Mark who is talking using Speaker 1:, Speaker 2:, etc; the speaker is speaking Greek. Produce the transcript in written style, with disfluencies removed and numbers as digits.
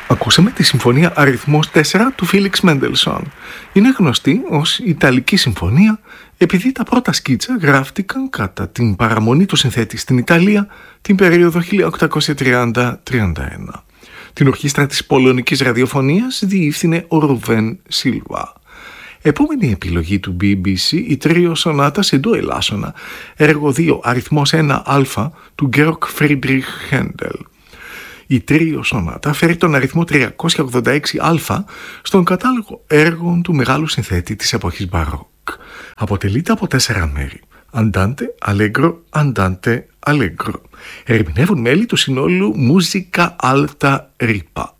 Speaker 1: Ακούσαμε τη συμφωνία αριθμός 4 του Φίλιξ Μέντελσον. Είναι γνωστή ως Ιταλική συμφωνία επειδή τα πρώτα σκίτσα γράφτηκαν κατά την παραμονή του συνθέτη στην Ιταλία την περίοδο 1830-31. Την ορχήστρα της Πολωνικής Ραδιοφωνίας διεύθυνε ο Ρουβέν Σίλβα. Επόμενη επιλογή του BBC, η τρίο σονάτα σε ντο ελάσσονα, έργο 2 αριθμός 1α του Γκέοργκ Φρίντριχ Χέντελ. Η τρίο σονάτα φέρει τον αριθμό 386α στον κατάλογο έργων του μεγάλου συνθέτη της εποχής Μπαρόκ. Αποτελείται από 4 μέρη. Andante, Allegro, Andante, Allegro. Ερμηνεύουν μέλη του συνόλου Musica Alta Ripa.